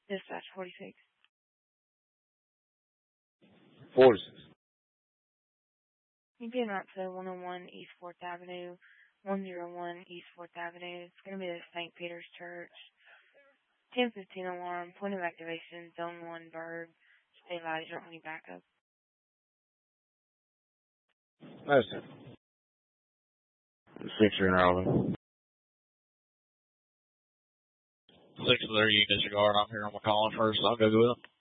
Dispatch 46. 46. You'd be en route to 101 East 4th Avenue, 101 East 4th Avenue. It's going to be the St. Peter's Church. 1015 alarm, point of activation, Zone 1, Bird. Stay live, you don't have any backup. No, sir. 6 are in Raleigh. 6 there, you disregard. I'm here on my calling first. I'll go with them.